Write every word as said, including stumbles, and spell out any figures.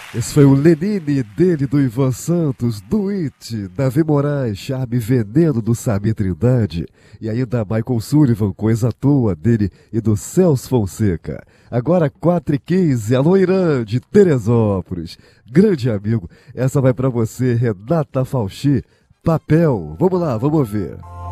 Esse foi o Lenine, dele, do Ivan Santos, do It, Davi Moraes, Charme Veneno, do Samir Trindade, e ainda Michael Sullivan, Coisa à Toa, dele e do Celso Fonseca. Agora quatro e quinze, alô Irã, de Teresópolis. Grande amigo, essa vai pra você, Renata Fauchi, Papel. Vamos lá, vamos ver.